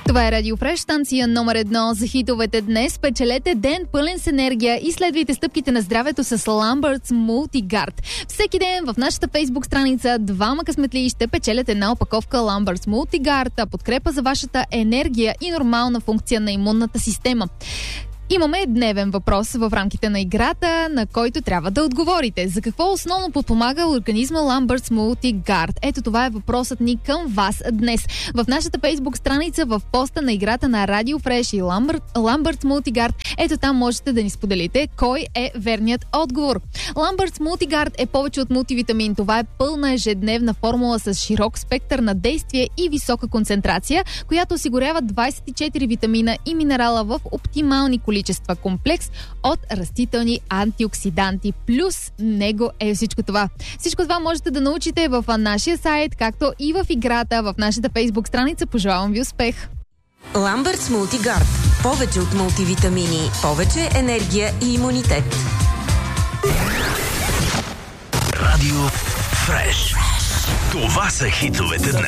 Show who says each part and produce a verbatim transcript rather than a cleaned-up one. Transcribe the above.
Speaker 1: Това е Радио Фреш, станция номер едно за хитовете днес. Печелете ден пълен с енергия и следвайте стъпките на здравето с Lamberts Multigard. Всеки ден в нашата фейсбук страница двама късметли ще печелят една опаковка Lamberts Multigard, подкрепа за вашата енергия и нормална функция на имунната система. Имаме дневен въпрос в рамките на играта, на който трябва да отговорите. За какво основно подпомага организма Lamberts Multigard? Ето това е въпросът ни към вас днес. В нашата фейсбук страница, в поста на играта на Radio Fresh и Lamberts Multigard, ето там можете да ни споделите кой е верният отговор. Lamberts Multigard е повече от мултивитамин. Това е пълна ежедневна формула с широк спектър на действие и висока концентрация, която осигурява двайсет и четири витамина и минерала в оптимални количества. Комплекс от растителни антиоксиданти. Плюс него е всичко това. Всичко това можете да научите в нашия сайт, както и в играта в нашата фейсбук страница. Пожелавам ви успех!
Speaker 2: Lamberts Multigard. Повече от мултивитамини, повече енергия и имунитет.
Speaker 3: Радио Фреш. Това са хитовете днес.